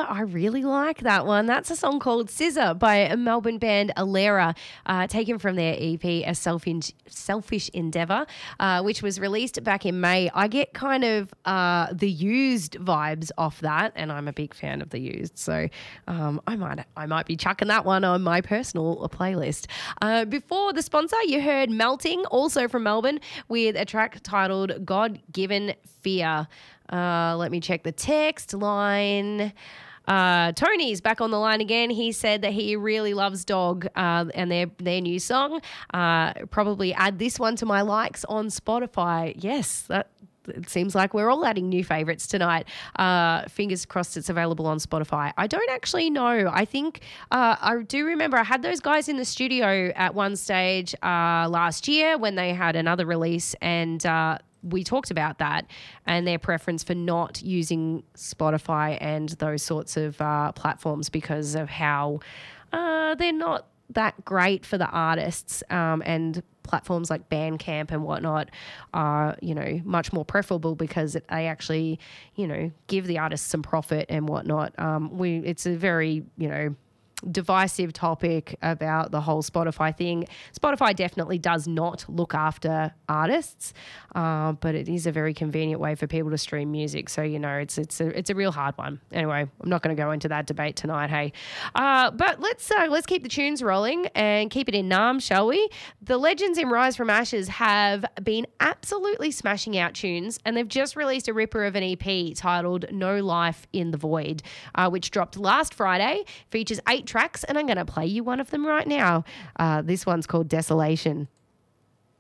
I really like that one. That's a song called Scissor by a Melbourne band Alera, taken from their EP A Selfish Endeavour, which was released back in May. I get kind of the Used vibes off that, and I'm a big fan of the Used, so I might be chucking that one on my personal playlist. Before the sponsor, you heard Melting, also from Melbourne, with a track titled God Given Fear. Let me check the text line. Tony's back on the line again. He said that he really loves Dog and their new song. Probably add this one to my likes on Spotify. Yes, it seems like we're all adding new favourites tonight. Fingers crossed it's available on Spotify. I don't actually know. I think I do remember I had those guys in the studio at one stage last year when they had another release, and we talked about that and their preference for not using Spotify and those sorts of platforms because of how they're not that great for the artists, and platforms like Bandcamp and whatnot are, much more preferable because they actually, give the artists some profit and whatnot. It's a very, divisive topic about the whole Spotify thing. Spotify definitely does not look after artists, but it is a very convenient way for people to stream music. So, it's a real hard one. Anyway, I'm not going to go into that debate tonight, hey. But let's keep the tunes rolling and keep it in Nam, shall we? The legends in Rise from Ashes have been absolutely smashing out tunes, and they've just released a ripper of an EP titled No Life in the Void, which dropped last Friday, features 8 tracks, and I'm going to play you one of them right now. This one's called Desolation.